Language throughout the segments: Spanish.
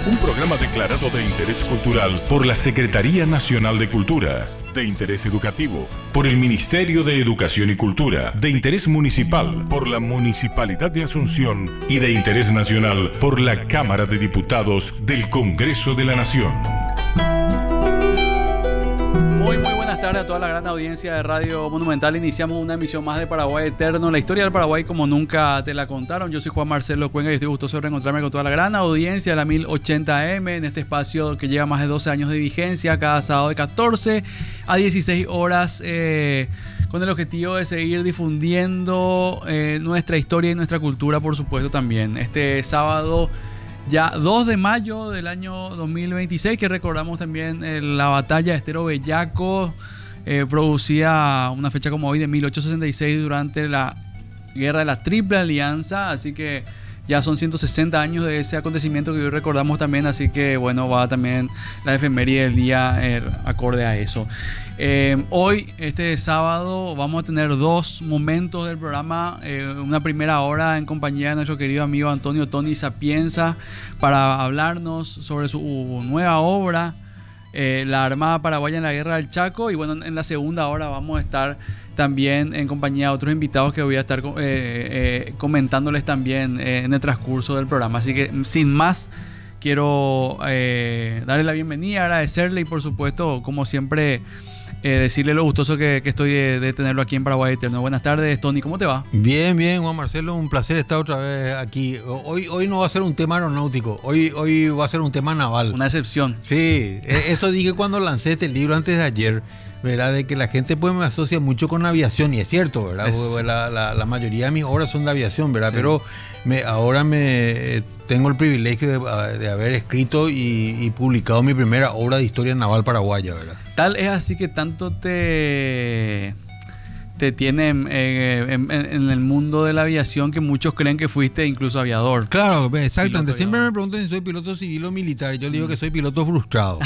Un programa declarado de interés cultural por la Secretaría Nacional de Cultura, de interés educativo por el Ministerio de Educación y Cultura, de interés municipal por la Municipalidad de Asunción y de interés nacional por la Cámara de Diputados del Congreso de la Nación. Muy buenas tardes a toda la gran audiencia de Radio Monumental. Iniciamos una emisión más de Paraguay Eterno, la historia del Paraguay como nunca te la contaron. Yo soy Juan Marcelo Cuenca y estoy gustoso de reencontrarme con toda la gran audiencia de la 1080M en este espacio que lleva más de 12 años de vigencia, cada sábado de 14 a 16 horas, con el objetivo de seguir difundiendo nuestra historia y nuestra cultura, por supuesto, también. Este sábado, ya 2 de mayo del año 2026, que recordamos también la batalla de Estero Bellaco, producida una fecha como hoy de 1866 durante la Guerra de la Triple Alianza, así que ya son 160 años de ese acontecimiento que hoy recordamos también, así que bueno, va también la efeméride del día acorde a eso. Hoy, este sábado, vamos a tener 2 momentos del programa. Una primera hora en compañía de nuestro querido amigo Antonio Tony Sapienza para hablarnos sobre su nueva obra, La Armada Paraguaya en la Guerra del Chaco. Y bueno, en la segunda hora vamos a estar también en compañía de otros invitados que voy a estar comentándoles también en el transcurso del programa. Así que sin más, quiero darle la bienvenida, agradecerle y por supuesto, como siempre, decirle lo gustoso que estoy de tenerlo aquí en Paraguay Eterno. Buenas tardes, Tony, ¿cómo te va? Bien, Juan Marcelo, un placer estar otra vez aquí. Hoy no va a ser un tema aeronáutico, hoy va a ser un tema naval. Una excepción. Sí, eso dije cuando lancé este libro antes de ayer, ¿verdad? De que la gente pues me asocia mucho con aviación, y es cierto, ¿verdad? La mayoría de mis obras son de aviación, ¿verdad? Sí. Pero ahora tengo el privilegio de haber escrito y publicado mi primera obra de historia naval paraguaya, ¿verdad? Tal es así que tanto te tiene en el mundo de la aviación que muchos creen que fuiste incluso aviador. Claro, exactamente. Siempre me preguntan si soy piloto civil o militar. Yo le digo que soy piloto frustrado.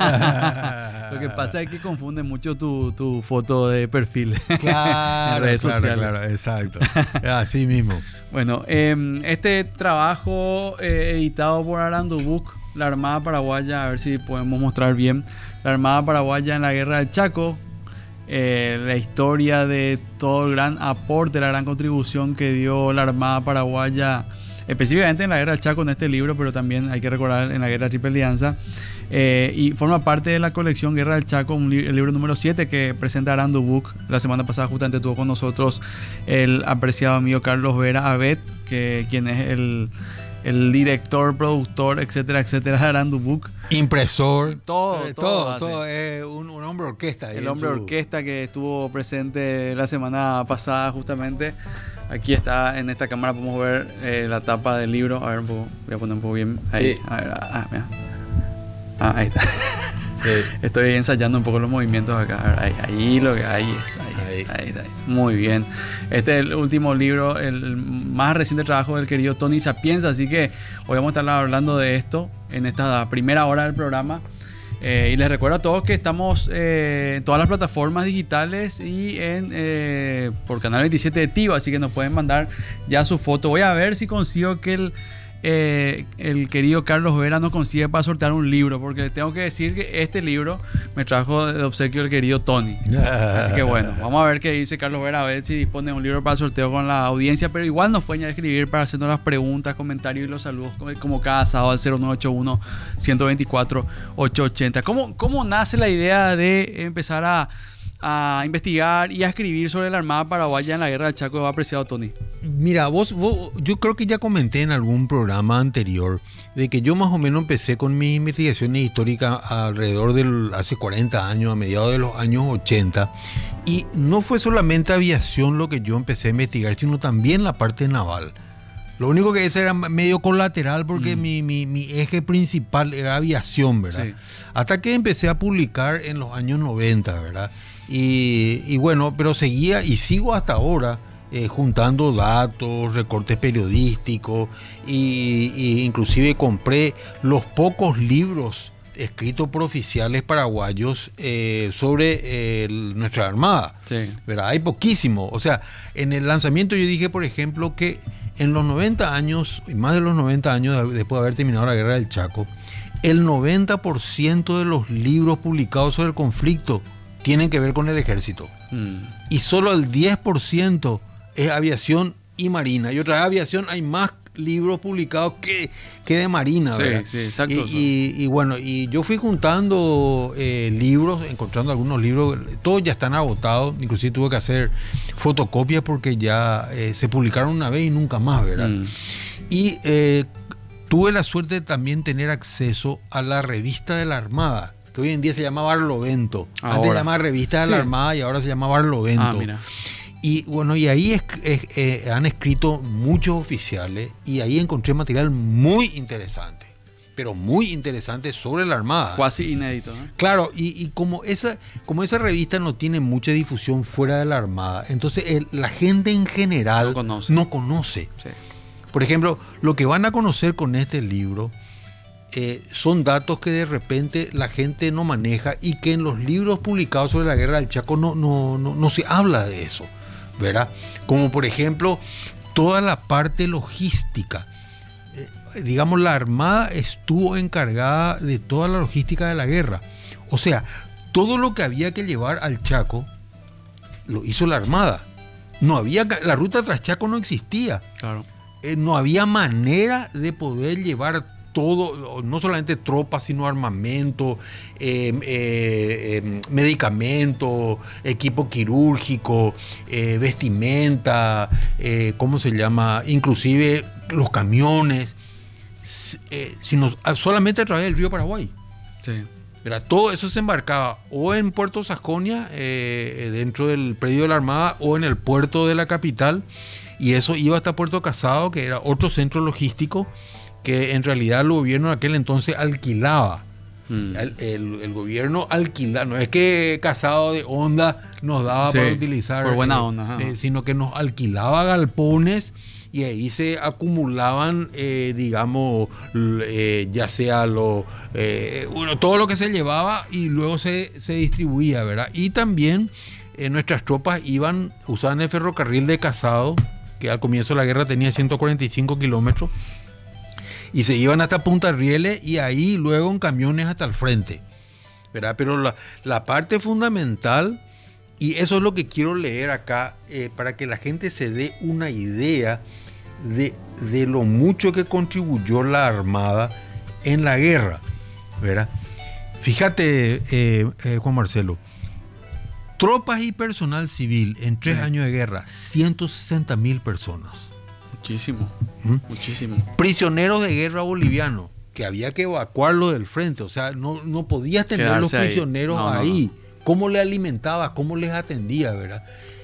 Lo que pasa es que confunde mucho tu foto de perfil. Claro, en redes sociales. Claro, exacto. Así mismo. Bueno, este trabajo editado por Arandu Book, La Armada Paraguaya, a ver si podemos mostrar bien, La Armada Paraguaya en la Guerra del Chaco, la historia de todo el gran aporte, la gran contribución que dio la Armada Paraguaya, específicamente en la Guerra del Chaco en este libro, pero también hay que recordar en la Guerra de Triple Alianza, y forma parte de la colección Guerra del Chaco, el libro número 7 que presenta Arandu Book. La semana pasada justamente estuvo con nosotros el apreciado amigo Carlos Vera Abet, quien es el director, productor, etcétera, etcétera, de Arandu Book. Impresor. Todo. Un hombre orquesta. El hombre orquesta que estuvo presente la semana pasada justamente. Aquí está, en esta cámara podemos ver la tapa del libro. A ver, voy a poner un poco bien ahí. Sí. A ver, mira. Ahí está. Sí. Estoy ensayando un poco los movimientos acá. A ver, ahí lo que ahí está. Muy bien. Este es el último libro, el más reciente trabajo del querido Tony Sapienza. Así que hoy vamos a estar hablando de esto en esta primera hora del programa. Y les recuerdo a todos que estamos en todas las plataformas digitales y por Canal 27 de TIVA. Así que nos pueden mandar ya su foto. Voy a ver si consigo que el querido Carlos Vera nos consigue para sortear un libro, porque tengo que decir que este libro me trajo de obsequio el querido Tony. Así que bueno, vamos a ver qué dice Carlos Vera, a ver si dispone de un libro para sorteo con la audiencia, pero igual nos pueden escribir para hacernos las preguntas, comentarios y los saludos como cada sábado al 0981 124 880. ¿Cómo nace la idea de empezar a investigar y a escribir sobre la Armada Paraguaya en la Guerra del Chaco, apreciado Tony? Mira, yo creo que ya comenté en algún programa anterior de que yo más o menos empecé con mis investigaciones históricas alrededor hace 40 años, a mediados de los años 80, y no fue solamente aviación lo que yo empecé a investigar, sino también la parte naval. Lo único que ese era medio colateral porque mi eje principal era aviación, ¿verdad? Sí. Hasta que empecé a publicar en los años 90, ¿verdad? Y bueno, pero seguía y sigo hasta ahora juntando datos, recortes periodísticos y inclusive compré los pocos libros escritos por oficiales paraguayos sobre nuestra armada. Sí. ¿Verdad? Hay poquísimo. O sea, en el lanzamiento yo dije, por ejemplo, que en los 90 años, y más de los 90 años después de haber terminado la Guerra del Chaco, el 90% de los libros publicados sobre el conflicto tienen que ver con el ejército. Y solo el 10% es aviación y marina. Y otra vez aviación hay más libros publicados que de marina, ¿verdad? Sí, exacto. Y bueno, y yo fui juntando libros, encontrando algunos libros, todos ya están agotados, inclusive tuve que hacer fotocopias porque ya se publicaron una vez y nunca más, ¿verdad? Y tuve la suerte de también tener acceso a la revista de la Armada, que hoy en día se llama Barlovento. Antes se llamaba Revista de la Armada y ahora se llama Barlovento. Mira. Y bueno, y ahí han escrito muchos oficiales y ahí encontré material muy interesante, pero muy interesante sobre la Armada. Cuasi inédito, ¿no? Claro, y como esa revista no tiene mucha difusión fuera de la Armada, entonces la gente en general no conoce. Sí. Por ejemplo, lo que van a conocer con este libro son datos que de repente la gente no maneja y que en los libros publicados sobre la Guerra del Chaco no se habla de eso, ¿verdad? Como por ejemplo, toda la parte logística. Digamos, la Armada estuvo encargada de toda la logística de la guerra. O sea, todo lo que había que llevar al Chaco lo hizo la Armada. La ruta tras Chaco no existía. Claro. No había manera de poder llevar todo, no solamente tropas, sino armamento, medicamento, equipo quirúrgico, vestimenta, ¿cómo se llama? Inclusive los camiones, solamente a través del río Paraguay. Sí. ¿Verdad? Todo eso se embarcaba o en Puerto Sajonia, dentro del predio de la Armada, o en el puerto de la capital, y eso iba hasta Puerto Casado, que era otro centro logístico que en realidad el gobierno en aquel entonces alquilaba. El gobierno alquilaba, no es que Casado de onda nos daba para utilizar, por buena onda, sino que nos alquilaba galpones y ahí se acumulaban, digamos, ya sea todo lo que se llevaba y luego se distribuía, ¿verdad? Y también nuestras tropas usaban el ferrocarril de Casado, que al comienzo de la guerra tenía 145 kilómetros, y se iban hasta Punta Rieles y ahí luego en camiones hasta el frente, ¿verdad? Pero la parte fundamental, y eso es lo que quiero leer acá, para que la gente se dé una idea de lo mucho que contribuyó la Armada en la guerra, ¿verdad? Fíjate, Juan Marcelo, tropas y personal civil en 3 años de guerra, 160.000 personas. Muchísimo, muchísimo. Prisioneros de guerra bolivianos, que había que evacuarlos del frente, o sea, no podías tener los prisioneros ahí. ¿Cómo les alimentaba? ¿Cómo les atendía, verdad?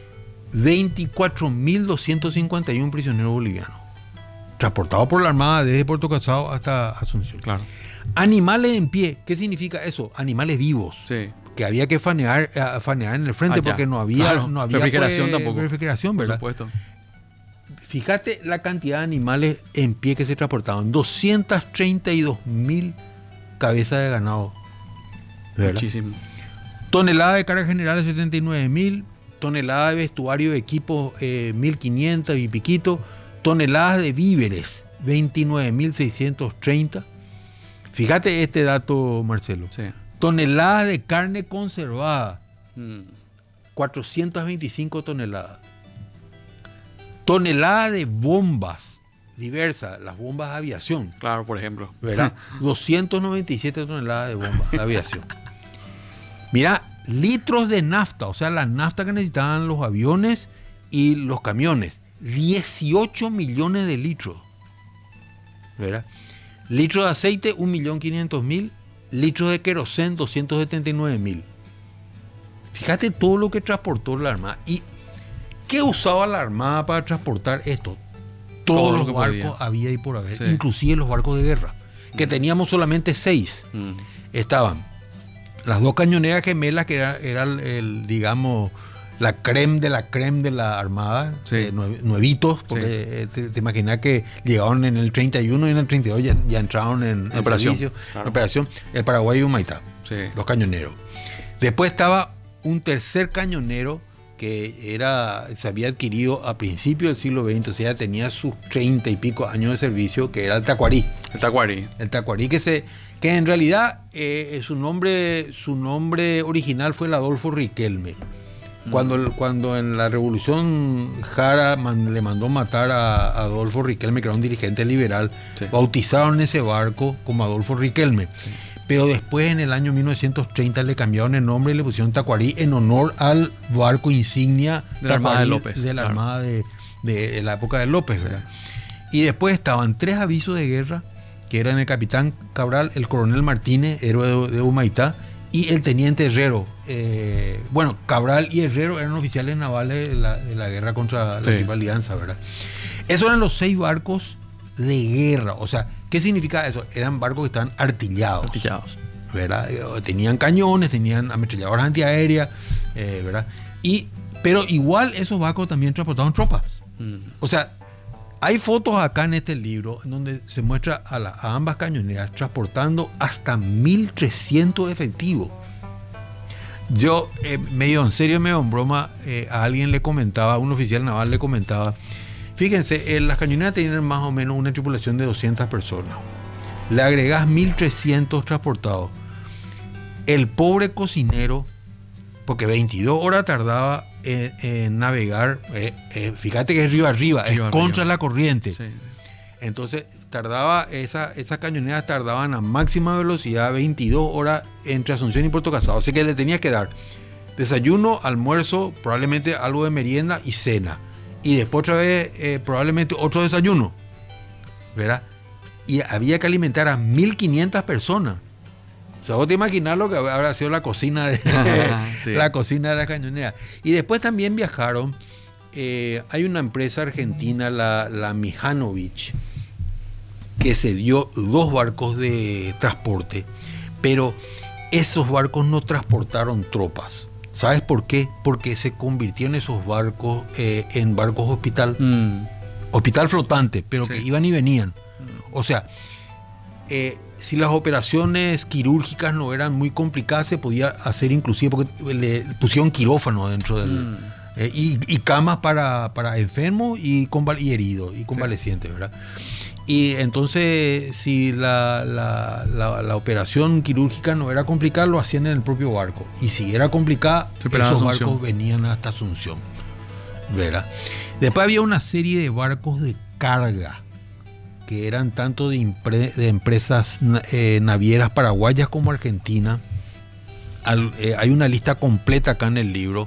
24.251 prisioneros bolivianos, transportados por la Armada desde Puerto Casado hasta Asunción. Claro. Animales en pie, ¿qué significa eso? Animales vivos. Sí. Que había que fanear en el frente porque no había refrigeración tampoco. Refrigeración, ¿verdad? Por supuesto. Fíjate la cantidad de animales en pie que se transportaban. 232.000 cabezas de ganado, ¿verdad? Muchísimo. Toneladas de carga general, 79.000. Toneladas de vestuario de equipo, 1.500 y piquito. Toneladas de víveres, 29.630. Fíjate este dato, Marcelo. Sí. Toneladas de carne conservada, 425 toneladas. Toneladas de bombas diversas, las bombas de aviación. Claro, por ejemplo. ¿Verdad? 297 toneladas de bombas de aviación. Mira, litros de nafta, o sea, la nafta que necesitaban los aviones y los camiones. 18 millones de litros. ¿Verdad? Litros de aceite, 1.500.000. Litros de queroseno, 279.000. Fíjate todo lo que transportó la Armada. ¿Y qué usaba la Armada para transportar esto? Todos los barcos había ahí por haber, inclusive los barcos de guerra, que teníamos solamente 6. Estaban las 2 cañoneras gemelas, que eran digamos, la creme de la Armada, nuevitos, porque te imaginas que llegaron en el 31 y en el 32 ya entraron en servicio, en operación, el Paraguay y Humaitá, los cañoneros. Después estaba un tercer cañonero, que se había adquirido a principios del siglo XX, o sea, tenía sus 30 y pico años de servicio, que era el Tacuarí. El Tacuarí que en realidad su nombre original fue el Adolfo Riquelme. Cuando en la Revolución Jara le mandó matar a Adolfo Riquelme, que era un dirigente liberal, sí, bautizaron ese barco como Adolfo Riquelme. Sí. Pero después, en el año 1930, le cambiaron el nombre y le pusieron Tacuarí en honor al barco insignia de la Armada de López. De la Armada de la época de López, ¿verdad? Sí. Y después estaban 3 avisos de guerra, que eran el capitán Cabral, el coronel Martínez, héroe de Humaitá, y el teniente Herrero. Cabral y Herrero eran oficiales navales de la guerra contra la Triple Alianza, ¿verdad? Esos eran los 6 barcos de guerra. O sea, ¿qué significa eso? Eran barcos que estaban artillados. ¿Verdad? Tenían cañones, tenían ametralladoras antiaéreas, ¿verdad? Pero igual esos barcos también transportaban tropas. O sea, hay fotos acá en este libro en donde se muestra a ambas cañoneras transportando hasta 1.300 efectivos. Yo, medio en serio, medio en broma, a alguien le comentaba, a un oficial naval le comentaba, fíjense, las cañoneras tenían más o menos una tripulación de 200 personas. Le agregás 1.300 transportados. El pobre cocinero, porque 22 horas tardaba en navegar, fíjate que es río arriba, es contra la corriente. Sí. Entonces esas cañoneras tardaban a máxima velocidad 22 horas entre Asunción y Puerto Casado. Así que le tenías que dar desayuno, almuerzo, probablemente algo de merienda y cena. Y después otra vez probablemente otro desayuno, ¿verdad? Y había que alimentar a 1.500 personas. O sea, vos te imaginás lo que habrá sido la cocina sí, la cocina de la cañonera. Y después también viajaron. Hay una empresa argentina, la Mihanovich, que se dio 2 barcos de transporte, pero esos barcos no transportaron tropas. ¿Sabes por qué? Porque se convirtieron esos barcos en barcos hospital. Hospital flotante, pero sí, que iban y venían. O sea, si las operaciones quirúrgicas no eran muy complicadas, se podía hacer inclusive, porque le pusieron quirófano dentro del... y camas para enfermos y heridos y convalecientes, sí, ¿verdad? Y entonces, si la operación quirúrgica no era complicada, lo hacían en el propio barco. Y si era complicada, esos barcos venían hasta Asunción, ¿verdad? Después había una serie de barcos de carga, que eran tanto de empresas navieras paraguayas como argentinas. Hay una lista completa acá en el libro,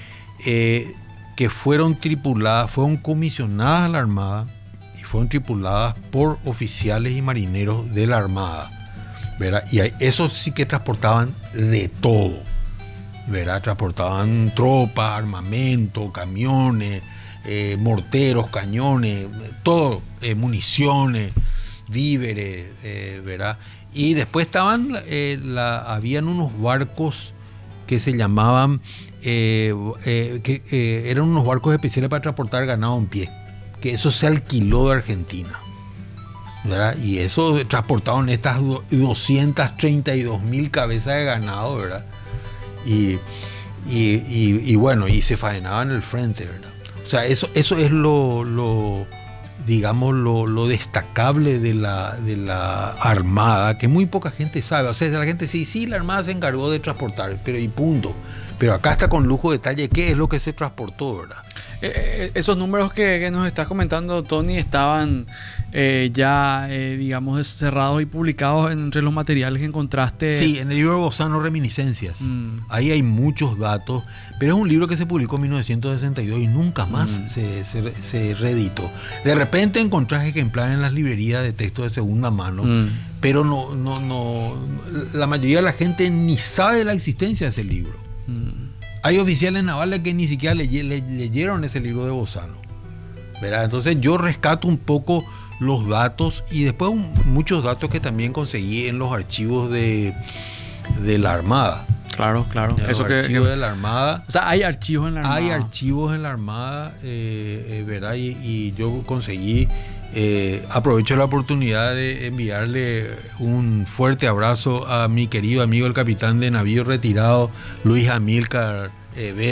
que fueron comisionadas a la Armada y fueron tripuladas por oficiales y marineros de la Armada, ¿verdad? Y esos sí que transportaban de todo, ¿verdad? Transportaban tropas, armamento, camiones, morteros, cañones, todo, municiones, víveres, ¿verdad? Y después habían unos barcos que se llamaban, eran unos barcos especiales para transportar ganado en pie, que eso se alquiló de Argentina, ¿verdad? Y eso transportaban estas 232.000 cabezas de ganado, ¿verdad? Y bueno, y se faenaba en el frente, ¿verdad? O sea, eso es lo destacable de la Armada, que muy poca gente sabe. O sea, la gente sí, la Armada se encargó de transportar, pero y punto. Pero acá está con lujo de detalle qué es lo que se transportó, ¿verdad? Esos números que nos estás comentando, Tony, estaban digamos, cerrados y publicados entre los materiales que encontraste. Sí, en el libro de Bozano, Reminiscencias. Ahí hay muchos datos, pero es un libro que se publicó en 1962 y nunca más se reeditó. De repente encontrás ejemplares en las librerías de texto de segunda mano, pero no, la mayoría de la gente ni sabe de la existencia de ese libro. Hay oficiales navales que ni siquiera leyeron ese libro de Bozano, ¿verdad? Entonces yo rescato un poco los datos y después muchos datos que también conseguí en los archivos de la Armada. Claro. Eso archivos de la Armada. O sea, hay archivos en la Armada. Hay archivos en la Armada, ¿verdad? Y yo conseguí, aprovecho la oportunidad de enviarle un fuerte abrazo a mi querido amigo el capitán de navío retirado, Luis Amílcar Vera,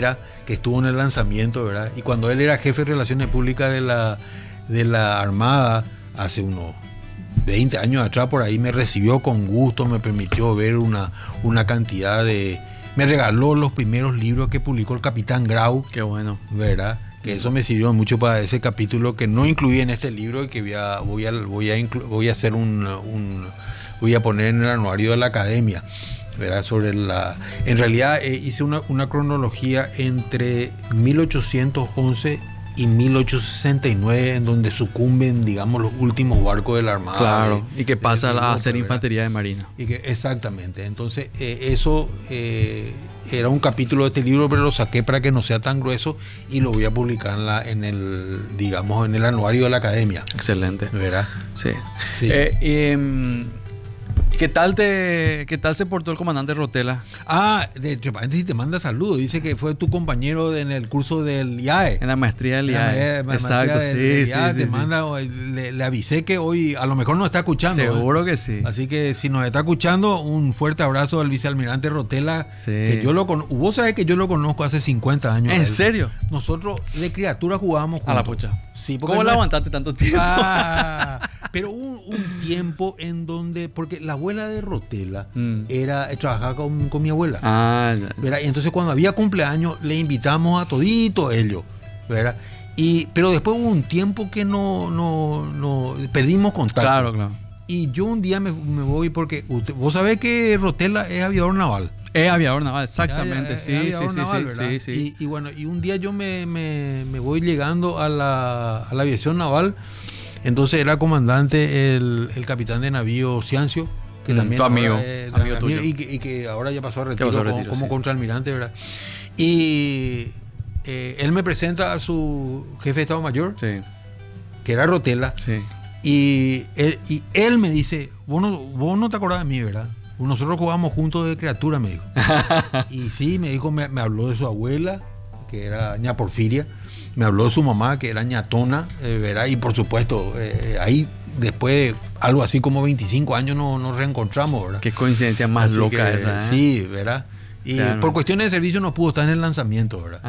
que estuvo en el lanzamiento, ¿verdad? Y cuando él era jefe de Relaciones Públicas de la Armada, hace unos 20 años atrás, por ahí, me recibió con gusto, me permitió ver una cantidad de... Me regaló los primeros libros que publicó el Capitán Grau. Qué bueno. ¿Verdad? Que eso me sirvió mucho para ese capítulo que no incluí en este libro y que voy a hacer voy a poner en el anuario de la academia, ¿verdad? En realidad hice una cronología entre 1811 y 1869 en donde sucumben, digamos, los últimos barcos de la Armada. Claro, y que pasa a ser infantería de marina. Exactamente. Entonces, eso era un capítulo de este libro, pero lo saqué para que no sea tan grueso y lo voy a publicar en el anuario de la academia. Excelente. ¿Verdad? Sí. Sí. ¿Qué tal se portó el comandante Rotela? De hecho, si te manda saludos, dice que fue tu compañero en el curso del IAE. En la maestría del IAE. Exacto, sí. Te manda, le avisé que hoy a lo mejor nos está escuchando. Seguro que sí. Así que si nos está escuchando, un fuerte abrazo al vicealmirante Rotela. Sí. Que vos sabés que yo lo conozco hace 50 años. ¿En serio? Nosotros de criatura jugábamos juntos. A la pucha. Sí, ¿Cómo la aguantaste tanto tiempo? Pero hubo un tiempo en donde, porque la abuela de Rotela trabajaba con mi abuela. ¿Verdad? Y entonces cuando había cumpleaños le invitamos a toditos ellos, ¿verdad? Pero después hubo un tiempo que no perdimos contacto. Claro. Y yo un día me voy porque vos sabés que Rotela es aviador naval. Es aviador naval, exactamente. Sí. Y bueno, y un día yo me voy llegando a la aviación naval. Entonces era comandante el capitán de navío Ciancio, que también tu amigo tuyo. Y que ahora ya pasó a retiro, como contraalmirante, ¿verdad? Y él me presenta a su jefe de Estado Mayor, que era Rotela. Sí. Y él me dice, vos no te acordás de mí, ¿verdad? Nosotros jugamos juntos de criatura, me dijo. Y sí, me dijo, me habló de su abuela, que era ña Porfiria. Me habló de su mamá, que era ñatona, ¿verdad? Y por supuesto, ahí después, algo así como 25 años nos reencontramos, ¿verdad? Qué coincidencia más así loca que, esa, ¿eh? Sí, ¿verdad? Y claro, por cuestiones de servicio no pudo estar en el lanzamiento, ¿verdad?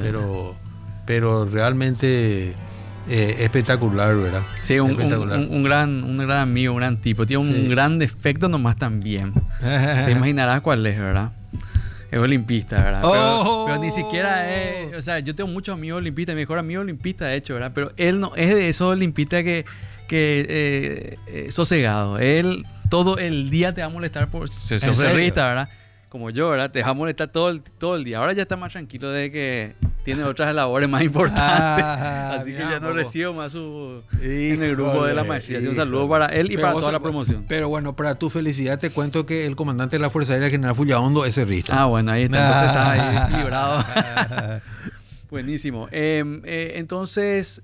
Pero realmente espectacular, ¿verdad? Sí, un gran amigo, un gran tipo. Tiene un gran defecto nomás también. Te imaginarás cuál es, ¿verdad? Es olimpista, ¿verdad? Pero ni siquiera es... O sea, yo tengo muchos amigos olimpistas, mi mejor amigo olimpista, de hecho, ¿verdad? Pero él no es de esos olimpistas que sosegado. Él todo el día te va a molestar por ser socerrista, ¿verdad? Como yo, ¿verdad? Te va a molestar todo el día. Ahora ya está más tranquilo de que tiene otras labores más importantes. Así que ya no recibo más en el grupo de la maestría. Así un saludo para él y para toda la promoción. Pero bueno, para tu felicidad te cuento que el comandante de la Fuerza Aérea, General Fullaondo, es cerrista. Bueno, ahí está. Entonces está ahí librado. Buenísimo. Entonces,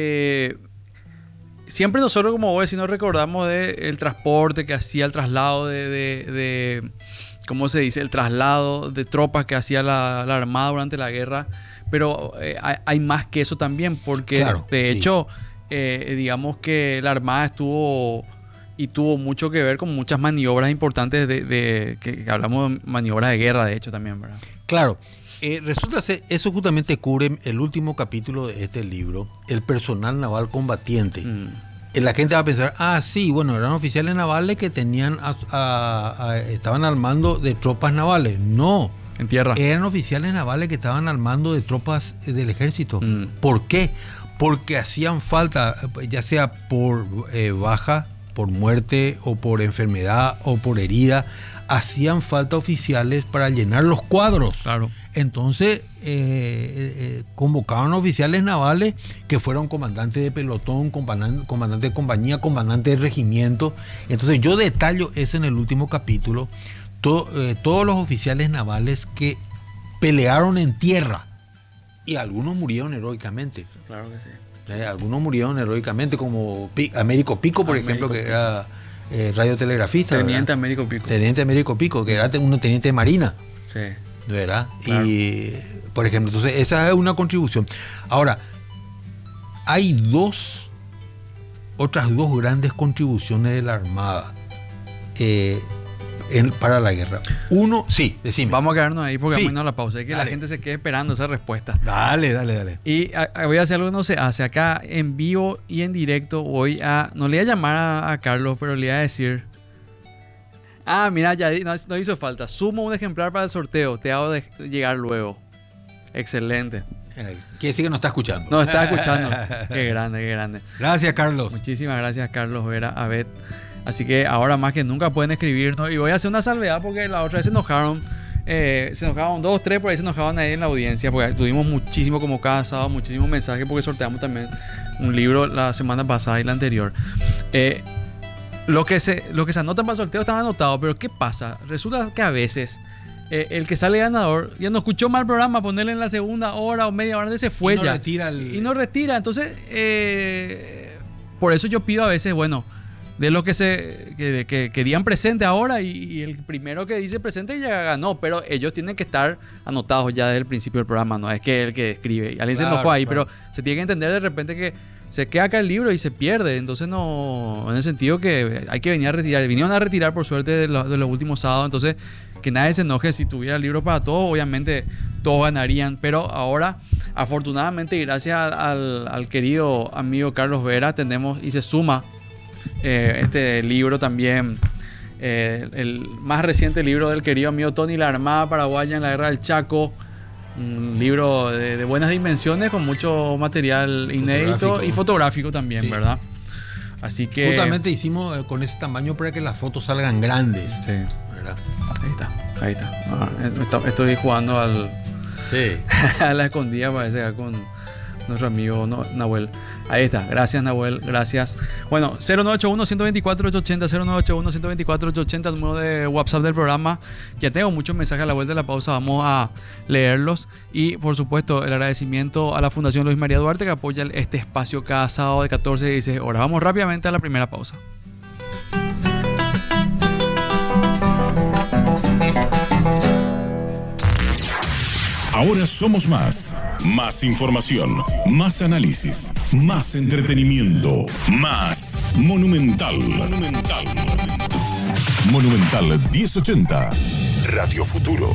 siempre nosotros, como vos decís, nos recordamos del transporte que hacía, el traslado de ¿cómo se dice? El traslado de tropas que hacía la Armada durante la guerra. Pero hay más que eso también, porque claro, de hecho, digamos que la Armada tuvo mucho que ver con muchas maniobras importantes que hablamos de maniobras de guerra, de hecho, también, ¿verdad? Claro. Resulta ser, eso justamente cubre el último capítulo de este libro, el personal naval combatiente. La gente va a pensar, sí, bueno, eran oficiales navales que tenían estaban al mando de tropas navales. No. En tierra. Eran oficiales navales que estaban al mando de tropas del ejército. ¿Por qué? Porque hacían falta, ya sea por baja, por muerte o por enfermedad o por herida, hacían falta oficiales para llenar los cuadros. Claro. Entonces convocaban oficiales navales que fueron comandantes de pelotón, comandante de compañía, comandante de regimiento. Entonces yo detallo eso en el último capítulo. Todos los oficiales navales que pelearon en tierra y algunos murieron heroicamente. Claro que sí. Algunos murieron heroicamente, como Américo Pico, por ejemplo, que era radiotelegrafista. Teniente Américo Pico. Teniente Américo Pico, que era un teniente de marina. Sí. ¿Verdad? Claro. Y, por ejemplo, entonces esa es una contribución. Ahora, hay otras dos grandes contribuciones de la Armada. para la guerra. Uno, sí, decime. Vamos a quedarnos ahí porque Sí. vamos a irnos a la pausa. Es que Dale. la gente se quede esperando esa respuesta. Dale. Y voy a hacer algo que no se hace. Acá en vivo y en directo voy a... No le voy a llamar a Carlos, pero le voy a decir... Ah, mira, ya no hizo falta. Sumo un ejemplar para el sorteo. Te hago llegar luego. Excelente. Quiere decir que no está escuchando. No, está escuchando. Qué grande. Gracias, Carlos. Muchísimas gracias, Carlos Vera, Abed. Así que ahora más que nunca pueden escribirnos. Y voy a hacer una salvedad porque la otra vez se enojaron. Se enojaron 2, 3, por ahí se enojaban ahí en la audiencia. Porque tuvimos muchísimo, como cada sábado, muchísimos mensajes. Porque sorteamos también un libro la semana pasada y la anterior. Lo que se anotan para el sorteo están anotados. Pero ¿qué pasa? Resulta que a veces el que sale ganador ya no escuchó mal el programa, ponerle en la segunda hora o media hora, se fue Y no ya. retira Y no retira. Entonces, por eso yo pido a veces, bueno, de los que querían presente ahora y el primero que dice presente ya ganó, pero ellos tienen que estar anotados ya desde el principio del programa, no es que el que escribe. Alguien se enojó ahí, pero se tiene que entender de repente que se queda acá el libro y se pierde. Entonces no, en el sentido que hay que venir a retirar. Vinieron a retirar por suerte de los últimos sábados, entonces que nadie se enoje. Si tuviera el libro para todos, obviamente todos ganarían, pero ahora afortunadamente y gracias al querido amigo Carlos Vera tenemos y se suma este libro también, el más reciente libro del querido amigo Tony, La Armada Paraguaya en la Guerra del Chaco. Un libro de buenas dimensiones con mucho material inédito y fotográfico también, sí. ¿Verdad? Así que... Justamente hicimos con ese tamaño para que las fotos salgan grandes. Sí. ¿Verdad? Ahí está. Estoy jugando sí. a la escondida, parece, acá con nuestro amigo Nahuel. Ahí está. Gracias, Nahuel. Gracias. Bueno, 0981-124-880, 0981-124-880, el número de WhatsApp del programa. Ya tengo muchos mensajes a la vuelta de la pausa. Vamos a leerlos. Y, por supuesto, el agradecimiento a la Fundación Luis María Duarte que apoya este espacio cada sábado de 14 a 16 horas. Vamos rápidamente a la primera pausa. Ahora somos más. Más información, más análisis, más entretenimiento, más Monumental. Monumental 1080, Radio Futuro.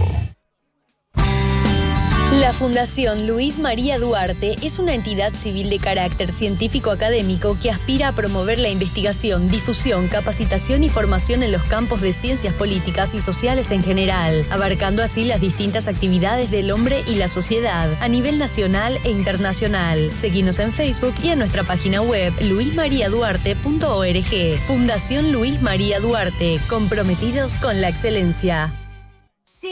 La Fundación Luis María Duarte es una entidad civil de carácter científico-académico que aspira a promover la investigación, difusión, capacitación y formación en los campos de ciencias políticas y sociales en general, abarcando así las distintas actividades del hombre y la sociedad a nivel nacional e internacional. Seguinos en Facebook y en nuestra página web luismariaduarte.org. Fundación Luis María Duarte, comprometidos con la excelencia.